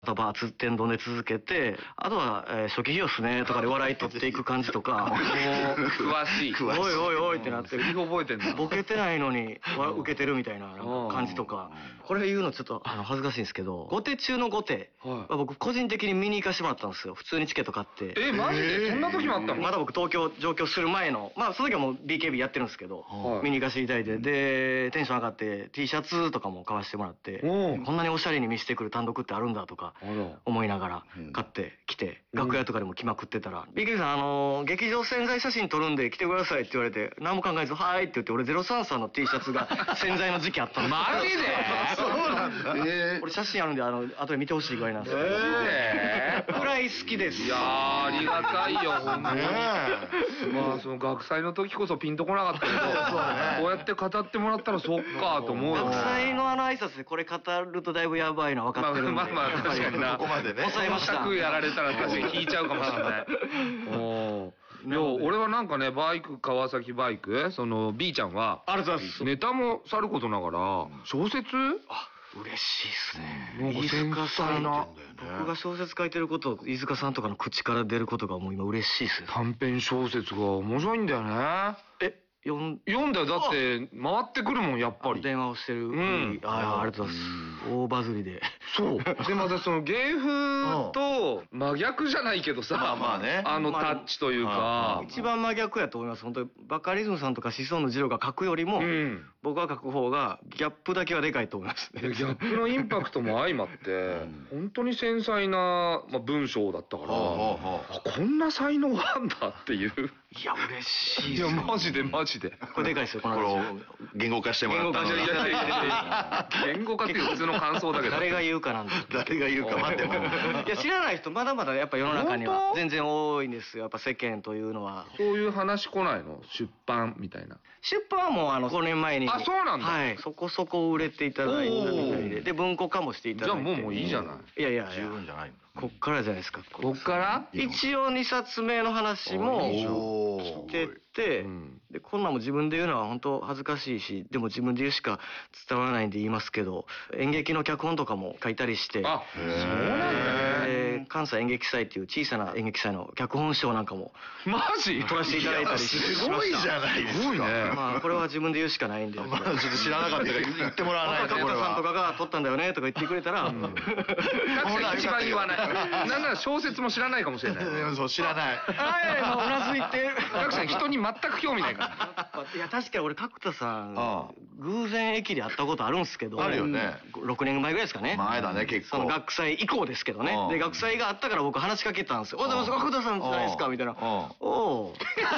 バーツ天丼で続けて、あとは、初期費用っすねとかで笑い取っていく感じとか、もう詳しい。 おいおいおいってなってる。 覚えてんだ。 ボケてないのに受けてるみたいな感じとか、これ言うのちょっと恥ずかしいんですけど、後手中の後手は僕個人的に見に行かしてもらったんですよ。普通にチケット買って。 マジでそんな時もあったの？ まだ僕東京上京する前の、まあその時はもう BKB やってるんですけど、見に行かせていただいて、でテンション上がって T シャツとかも買わせてもらって、こんなにおしゃれに見せてくる単独ってあるんだとか思いながら買ってきて、楽屋とかでも着まくってたら、BKB さん劇場宣材写真撮るんで来てくださいって言われて、何も考えずはいって言って、俺033の T シャツが宣材の時期あったんですよ。 マジで？ そうなんだ。 俺写真あるんで後で見てほしいぐらいなんですよ。くらい好きです。 いやー、ありがたいよほんまに。まあその学祭の時こそピンとこなかったけど、こうやって語ってもらったらそっかと思うよ。 学祭の挨拶でこれ語るとだいぶやばいの分かってるんで、 まあ確かにな、 ここまでね抑えました。 やられたら確かに引いちゃうかもしれない。いや俺はなんかね、バイク、川崎バイク、その B ちゃんはネタもさることながら小説、 嬉しいっすね。 飯塚さんの僕が小説書いてることを飯塚さんとかの口から出ることがもう今嬉しいっすよ。 短編小説が面白いんだよね。読んだよ。だって回ってくるもんやっぱり。 電話をしてる。ありがとうございます。大バズりで。 そう。でまたその芸風と真逆じゃないけどさ、 まあね、 タッチというか一番真逆やと思います。本当にバカリズムさんとかシソンヌジロが書くよりも、僕が書く方がギャップだけはでかいと思いますね。 ギャップのインパクトも相まって本当に繊細な文章だったから、こんな才能あんだっていう。 いや嬉しい。 いやマジでマジでこれでかいですよ。これを言語化してもらったの。 言語化って普通の感想だけど、 誰が言うかなんだ。 誰が言うか待っても。 いや知らない人まだまだやっぱ世の中には全然多いんですよ。やっぱ世間というのは。 そういう話来ないの？出版みたいな。 出版はもう5年前に。 あ、そうなんだ。 はい。そこそこ売れていただいたみたいで、で文庫化もしていただいて。 じゃあもういいじゃない。 いや十分じゃないんだ。 こっからじゃないですか。 こっから？ 一応2冊目の話も来てて、でこんなんも自分で言うのは本当恥ずかしいし、でも自分で言うしか伝わらないんで言いますけど、演劇の脚本とかも書いたりして、 あ、そうなんだね。 関西演劇祭っていう小さな演劇祭の脚本賞なんかもマジ取らせていただいたりしました。 すごいじゃないですか。すごいね。 まあこれは自分で言うしかないんで。 まあちょっと知らなかったから言ってもらわないと。 角田さんとかが取ったんだよねとか言ってくれたら、 一番言わない。なんなら小説も知知らないかもしれない。 そう、知らない。 はい、うなずいて。 各さん人に全く興味ないから。 いや確かに俺角田さん偶然駅で会ったことあるんですけど。 あるよね。 6年前ぐらいですかね。 前だね結構。 その学祭以降ですけどね。で学祭があったから僕話しかけたんですよ。おはようございます、角田さんじゃないですかみたいな。おお。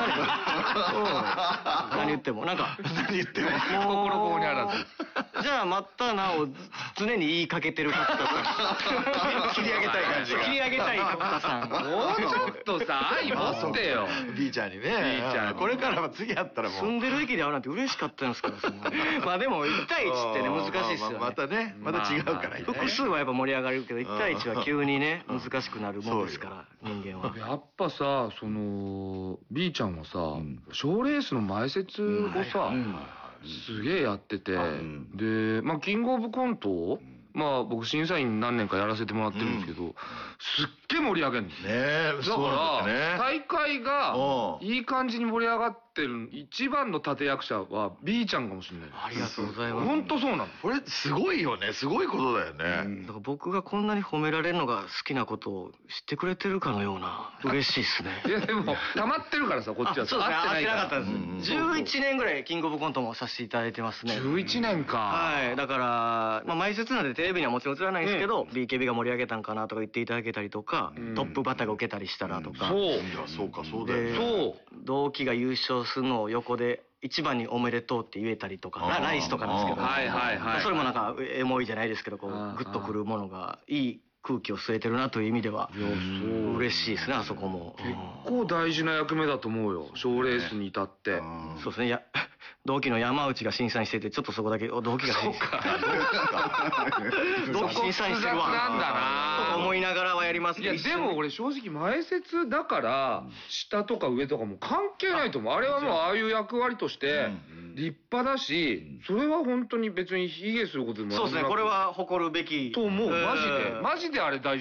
何言ってもなんか何言っても心ここにあらず。 じゃあまたなを常に言いかけてる角田さん。 切り上げたい感じが。 切り上げたい角田さん。 もうちょっとさ愛持ってよ。 B ちゃんにね。 B ちゃん。 これからは次会ったらもう。 住んでる駅で会うなんて嬉しかったんですから。まあでも1対1ってね難しいっすよね。 またね、また違うからね。 複数はやっぱ盛り上がるけど1対1は急にね難しくなるもんですから人間は。 やっぱさその B ちゃんはさ賞レースの前説をさすげえやってて、でまあキングオブコントをまあ僕審査員何年かやらせてもらってるんですけど、すっげえ盛り上げるんですね。だから大会がいい感じに盛り上がってる一番の立役者は B ちゃんかもしれない。 ありがとうございます。 本当そうなの。 これすごいよね。すごいことだよね。 だから僕がこんなに褒められるのが好きなことを知ってくれてるかのような嬉しいですね。 いやでも溜まってるからさこっちは。 そうですね。会ってなかったです。11年ぐらいキングオブコントもさせていただいてますね。 11年か。 はい。だからまあ前説なんでテレビにはもちろん映らないんですけど、BKB が盛り上げたんかなとか言っていただけたりとか、トップバッターが受けたりしたらとか。 そう。 いやそうかそうだよ。 そう。 同期が優勝するのを横で一番におめでとうって言えたりとか、ライスとかなんですけど、 はいはいはい。 それもなんかエモいじゃないですけど、こうグッとくるものがいい空気を吸えてるなという意味では嬉しいですね。あそこも結構大事な役目だと思うよ賞レースに至って。 そうですね。同期の山内が審査員しててちょっとそこだけ同期が同期審査員してるわなんだなと思いながらはやりますけど。 いやでも俺正直前説だから下とか上とかも関係ないと思う。あれはもうああいう役割として立派だし、それは本当に別に卑下することでもそうですね。これは誇るべきと思う。マジであれ大事。